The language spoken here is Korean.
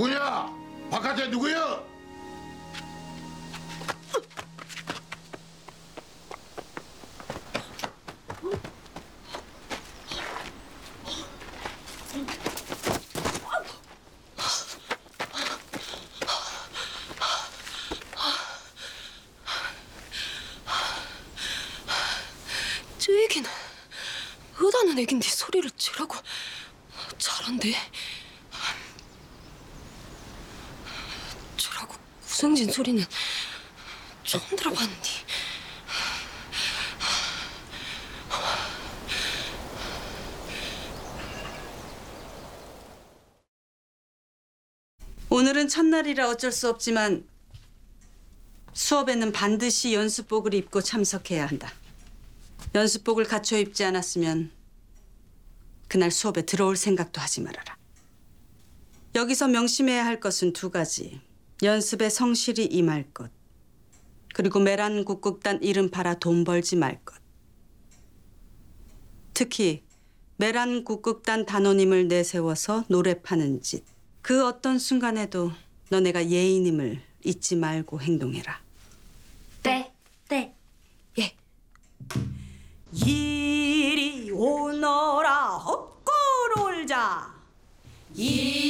누구냐? 바깥에 누구야? 저 애기는 어다는 애긴데 소리를 지라고 잘한대. 저라고 구성진 소리는 처음 들어봤는데. 오늘은 첫날이라 어쩔 수 없지만 수업에는 반드시 연습복을 입고 참석해야 한다. 연습복을 갖춰 입지 않았으면 그날 수업에 들어올 생각도 하지 말아라. 여기서 명심해야 할 것은 두 가지. 연습에 성실히 임할 것. 그리고 메란 국극단 이름 팔아 돈 벌지 말 것. 특히 메란 국극단 단원임을 내세워서 노래 파는 짓. 그 어떤 순간에도 너네가 예인임을 잊지 말고 행동해라. 네. 예. 이리 오너라 헛걸 울자.